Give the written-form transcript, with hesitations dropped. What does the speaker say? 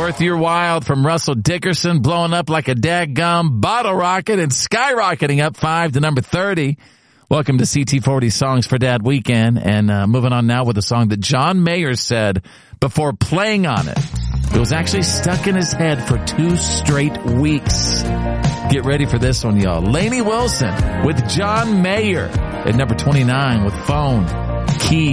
Worth Your While from Russell Dickerson, blowing up like a daggum bottle rocket and skyrocketing up 5 to number 30. Welcome to CT40 Songs for Dad Weekend, and moving on now with a song that John Mayer said before playing on it. It was actually stuck in his head for 2 straight weeks. Get ready for this one, y'all. Lainey Wilson with John Mayer at number 29 with Phone Key.